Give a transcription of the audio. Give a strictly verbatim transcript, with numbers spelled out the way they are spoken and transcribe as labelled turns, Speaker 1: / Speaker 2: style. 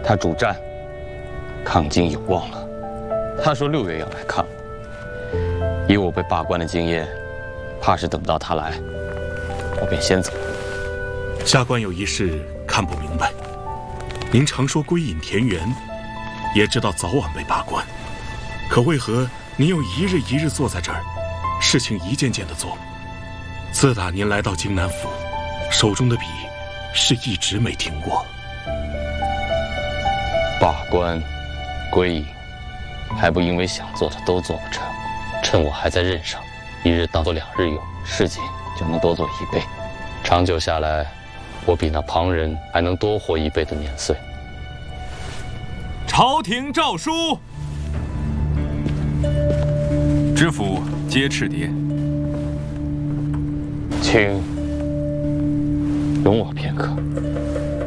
Speaker 1: 他主战，抗金有望了。他说六月要来看我，以我被罢官的经验，怕是等不到他来，我便先走。
Speaker 2: 下官有一事看不明白。您常说归隐田园，也知道早晚被罢官，可为何您又一日一日坐在这儿，事情一件件的做？自打您来到京南府，手中的笔是一直没停过。
Speaker 1: 罢官、归隐，还不因为想做的都做不成。趁我还在任上，一日当做两日用，事情就能多做一倍。长久下来，我比那旁人还能多活一倍的年岁。
Speaker 3: 朝廷诏书，知府接赤牒。
Speaker 1: 请容我片刻。